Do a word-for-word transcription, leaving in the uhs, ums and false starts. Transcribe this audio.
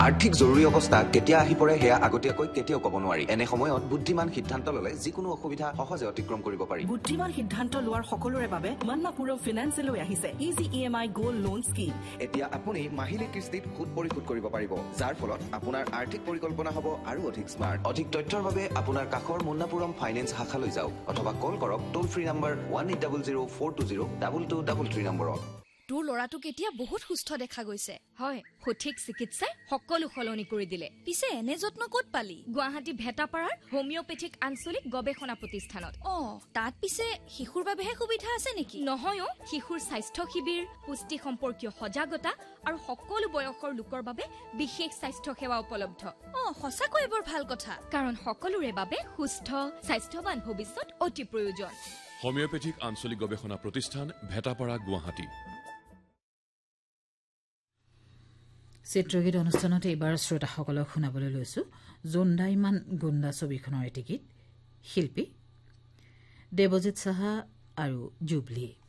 আৰ্থিক জৰুৰী অৱস্থা কেতিয়া আহি পৰে হেয়া আগতীয়াকৈ কেতিয়াও ক'ব নোৱাৰি। এনে সময়ত বুদ্ধিমান সিদ্ধান্ত ল'লে যিকোনো অসুবিধা সহজে অতিক্ৰম কৰিব পাৰি। বুদ্ধিমান সিদ্ধান্ত লোৱাৰ সকলোৰে বাবে মান্নাপুৰম ফিনান্সে লৈ আহিছে ইজি ই এম আই গোল্ড লোন স্কিম। এতিয়া আপুনি মাহিলী কিস্তিত সুদ পৰিশোধ কৰিব পাৰিব, যাৰ ফলত আপোনাৰ আৰ্থিক পৰিকল্পনা হ'ব আৰু অধিক স্মাৰ্ট। অধিক তথ্যৰ বাবে আপোনাৰ কাষৰ মান্নাপুৰম ফাইনেন্স শাখালৈ যাওক অথবা কল কৰক টোল free number one eight double zero' four two zero' double two double three নম্বৰত। তোৰ ল'ৰাটোক এতিয়া বহুত সুস্থ দেখা গৈছে। হয়, সঠিক চিকিৎসাই সকলো সলনি কৰি দিলে। পিছে এনে যত্ন ক'ত পালি? গুৱাহাটী ভেটাপাৰাৰ হোমিঅ'পেথিক আঞ্চলিক গৱেষণা প্ৰতিষ্ঠানত। অ, তাত পিছে শিশুৰ বাবেহে সুবিধা আছে নেকি? নহয়, শিশুৰ স্বাস্থ্য শিবিৰ, পুষ্টি সম্পৰ্কীয় সজাগতা আৰু সকলো বয়সৰ লোকৰ বাবে বিশেষ স্বাস্থ্য সেৱা উপলব্ধ। অ, সঁচাকৈ বৰ ভাল কথা, কাৰণ সকলোৰে বাবে সুস্থ স্বাস্থ্যৱান ভৱিষ্যত অতি প্ৰয়োজন। হোমিঅ'পেথিক আঞ্চলিক গৱেষণা প্ৰতিষ্ঠান ভেটাপাৰা গুৱাহাটী। চিত্ৰগীত অনুষ্ঠানত এইবাৰ শ্ৰোতাসকলক শুনাবলৈ লৈছো জোনদাইমান গুণ্ডা ছবিখনৰ এটি গীত। শিল্পী দেৱজিৎ সাহা আৰু জুবলী।